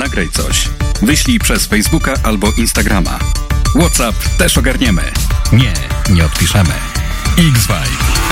nagraj coś. Wyślij przez Facebooka albo Instagrama. WhatsApp też ogarniemy. Nie odpiszemy. X-Vibe.